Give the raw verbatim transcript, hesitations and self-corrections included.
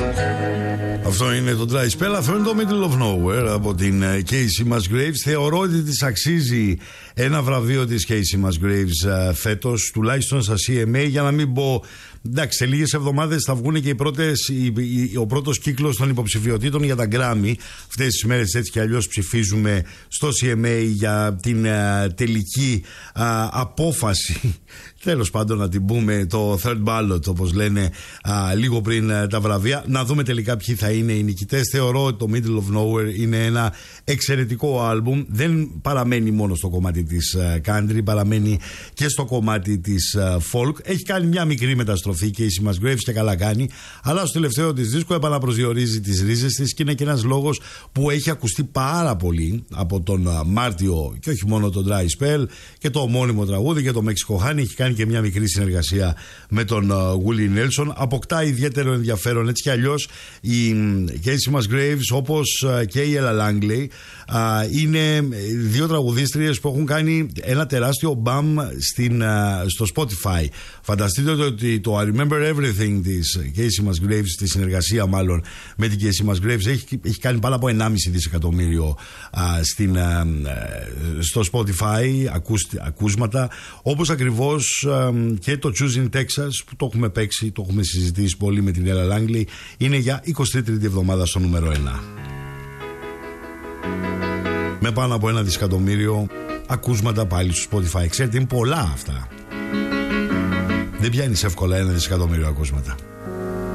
Αυτό είναι το Dry Spell, αυτό είναι το Middle of Nowhere από την Casey Musgraves. Θεωρώ ότι της αξίζει ένα βραβείο της Casey Musgraves uh, φέτος, τουλάχιστον στα σι εμ έι, για να μην πω. Εντάξει, σε λίγες εβδομάδες θα βγουν και οι πρώτες, οι, οι, ο πρώτος κύκλος των υποψηφιωτήτων για τα Grammy. Αυτές τις μέρες έτσι κι αλλιώς ψηφίζουμε στο σι εμ έι για την uh, τελική uh, απόφαση. Τέλος πάντων, να την πούμε, το third ballot, όπως λένε α, λίγο πριν α, τα βραβεία. Να δούμε τελικά ποιοι θα είναι οι νικητές. Θεωρώ ότι το Middle of Nowhere είναι ένα εξαιρετικό άλμπουμ. Δεν παραμένει μόνο στο κομμάτι της α, country, παραμένει και στο κομμάτι της α, folk. Έχει κάνει μια μικρή μεταστροφή και η Casey Musgraves και καλά κάνει. Αλλά στο τελευταίο της δίσκο επαναπροσδιορίζει τις ρίζες της και είναι και ένας λόγος που έχει ακουστεί πάρα πολύ από τον α, Μάρτιο, και όχι μόνο τον Dry Spell και το ομώνυμο τραγούδι και το Mexico Honey. Έχει κάνει και μια μικρή συνεργασία με τον uh, Willie Nelson. Αποκτά ιδιαίτερο ενδιαφέρον. Έτσι κι αλλιώς η Casey Musgraves, όπως uh, και η Ella Langley, uh, είναι δύο τραγουδίστριες που έχουν κάνει ένα τεράστιο μπαμ στην, uh, στο Spotify. Φανταστείτε ότι το I Remember Everything της Casey Musgraves, τη συνεργασία μάλλον με την Casey Musgraves, έχει, έχει κάνει πάνω από ενάμιση δισεκατομμύριο uh, στην, uh, στο Spotify ακούστη, ακούσματα, όπως ακριβώς και το Choosing Texas που το έχουμε παίξει, το έχουμε συζητήσει πολύ με την Ella Langley, είναι για εικοστή τρίτη εβδομάδα στο νούμερο ένα, με πάνω από ένα δισεκατομμύριο ακούσματα πάλι στο Spotify. Ξέρετε, είναι πολλά αυτά. Δεν πιάνεις εύκολα ένα δισεκατομμύριο ακούσματα.